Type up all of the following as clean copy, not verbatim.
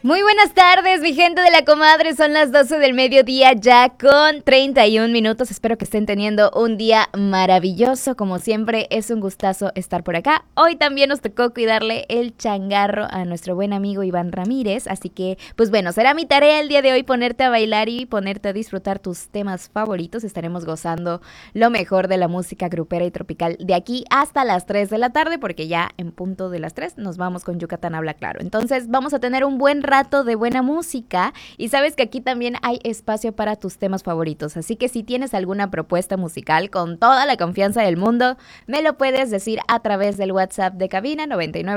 Muy buenas tardes, mi gente de la comadre. Son las 12 del mediodía ya con 31 minutos. Espero que estén teniendo un día maravilloso. Como siempre, es un gustazo estar por acá. Hoy también nos tocó cuidarle el changarro a nuestro buen amigo Iván Ramírez. Así que, pues bueno, será mi tarea el día de hoy ponerte a bailar y ponerte a disfrutar tus temas favoritos. Estaremos gozando lo mejor de la música grupera y tropical de aquí hasta las 3 de la tarde, porque ya en punto de las 3 nos vamos con Yucatán Habla Claro. Entonces, vamos a tener un buen rato de buena música y sabes que aquí también hay espacio para tus temas favoritos, así que si tienes alguna propuesta musical, con toda la confianza del mundo, me lo puedes decir a través del WhatsApp de cabina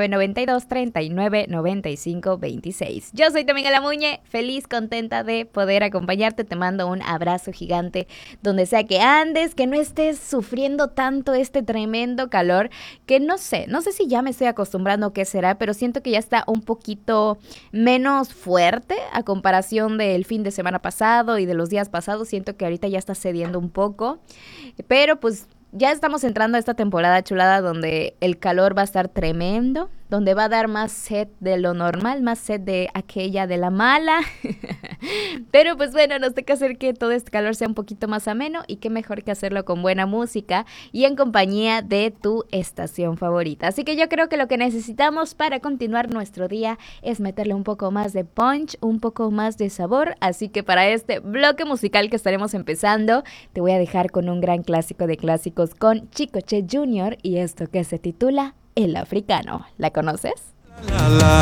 9992399526. Yo soy tu amiga La Muñe, feliz, contenta de poder acompañarte. Te mando un abrazo gigante donde sea que andes, que no estés sufriendo tanto este tremendo calor, que no sé si ya me estoy acostumbrando o qué será, pero siento que ya está un poquito menos fuerte a comparación del fin de semana pasado y de los días pasados. Siento que ahorita ya está cediendo un poco, pero pues ya estamos entrando a esta temporada chulada donde el calor va a estar tremendo, donde va a dar más sed de lo normal, más sed de aquella de la mala. Pero pues bueno, nos toca hacer que todo este calor sea un poquito más ameno, y qué mejor que hacerlo con buena música y en compañía de tu estación favorita. Así que yo creo que lo que necesitamos para continuar nuestro día es meterle un poco más de punch, un poco más de sabor. Así que para este bloque musical que estaremos empezando, te voy a dejar con un gran clásico de clásicos, con Chicoche Jr. y esto que se titula El Africano. ¿La conoces?